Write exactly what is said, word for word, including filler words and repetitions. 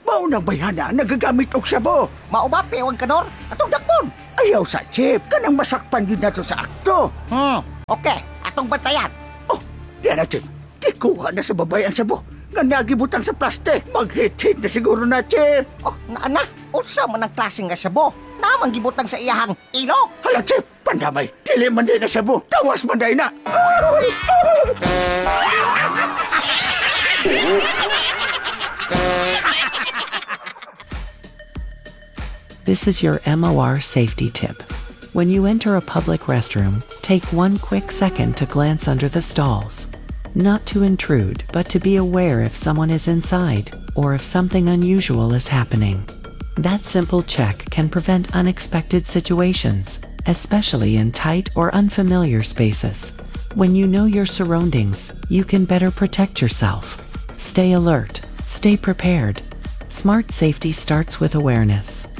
Maunang bayhana nagagamit og sabo. Maubapi, huwag ka, Nor. Atong dakpon. Ayaw sa Chip, kanang masakpan yun nato sa akto. Hmm, okay. Atong bantayan. Oh, diyan na, Chip. Kikuha na sa babay ang sabo. Nga nagibutang sa plastic. Mag-hit-hit na siguro na, Chip. Oh, naana. Unsa man ang klaseng nga sabo? Namang gibutang sa iyahang ilok. Hala, Chip. Pandamay. Dili man din na sabo. Tawas man din na. This is your M O R safety tip. When you enter a public restroom, take one quick second to glance under the stalls. Not to intrude, but to be aware if someone is inside, or if something unusual is happening. That simple check can prevent unexpected situations, especially in tight or unfamiliar spaces. When you know your surroundings, you can better protect yourself. Stay alert, stay prepared. Smart safety starts with awareness.